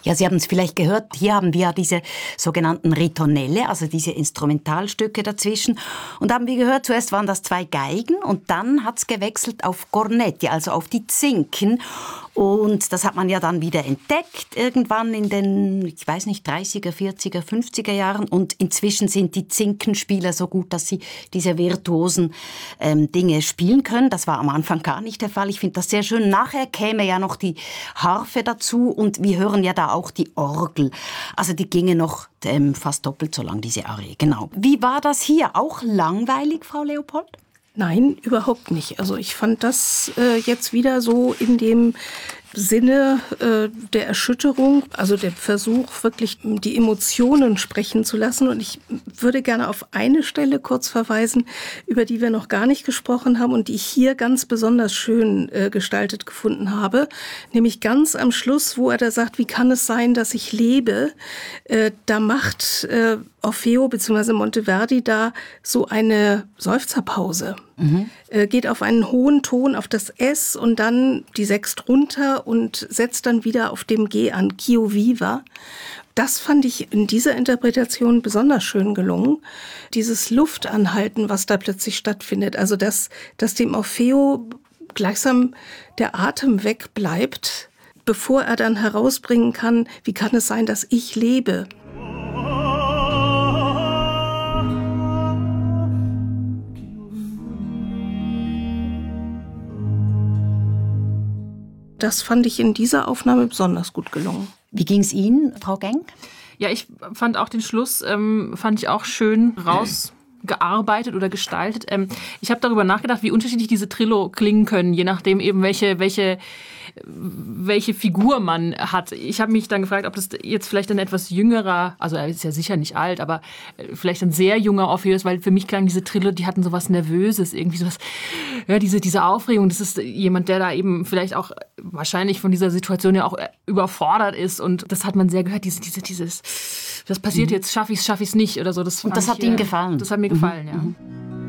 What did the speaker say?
Ja, Sie haben es vielleicht gehört, hier haben wir ja diese sogenannten Ritornelle, also diese Instrumentalstücke dazwischen. Und da haben wir gehört, zuerst waren das 2 Geigen und dann hat es gewechselt auf Cornetti, also auf die Zinken. Und das hat man ja dann wieder entdeckt, irgendwann in den, ich weiß nicht, 30er, 40er, 50er Jahren. Und inzwischen sind die Zinkenspieler so gut, dass sie diese virtuosen Dinge spielen können. Das war am Anfang gar nicht der Fall. Ich finde das sehr schön. Nachher käme ja noch die Harfe dazu und wir hören ja da auch die Orgel. Also die ginge noch fast doppelt so lang, diese Arie. Genau. Wie war das hier? Auch langweilig, Frau Leopold? Nein, überhaupt nicht. Also ich fand das jetzt wieder so in dem Sinne der Erschütterung, also der Versuch, wirklich die Emotionen sprechen zu lassen. Und ich würde gerne auf eine Stelle kurz verweisen, über die wir noch gar nicht gesprochen haben und die ich hier ganz besonders schön gestaltet gefunden habe. Nämlich ganz am Schluss, wo er da sagt, wie kann es sein, dass ich lebe? Da macht Orfeo bzw. Monteverdi da so eine Seufzerpause. Geht auf einen hohen Ton, auf das S und dann die Sext runter und setzt dann wieder auf dem G an, Chio viva. Das fand ich in dieser Interpretation besonders schön gelungen. Dieses Luftanhalten, was da plötzlich stattfindet, also dass dem Orfeo gleichsam der Atem wegbleibt, bevor er dann herausbringen kann, wie kann es sein, dass ich lebe? Das fand ich in dieser Aufnahme besonders gut gelungen. Wie ging es Ihnen, Frau Genk? Ja, ich fand auch den Schluss, fand ich auch schön rausgearbeitet oder gestaltet. Ich habe darüber nachgedacht, wie unterschiedlich diese Trillo klingen können, je nachdem eben welche Figur man hat. Ich habe mich dann gefragt, ob das jetzt vielleicht ein etwas jüngerer, also er ist ja sicher nicht alt, aber vielleicht ein sehr junger Orpheus, weil für mich klang diese Trillo, die hatten sowas Nervöses, irgendwie sowas, ja, diese Aufregung, das ist jemand, der da eben vielleicht auch wahrscheinlich von dieser Situation ja auch überfordert ist und das hat man sehr gehört, dieses, das passiert jetzt, schaffe ich es nicht oder so. Und das hat Ihnen gefallen? Das hat mir gefallen, ja.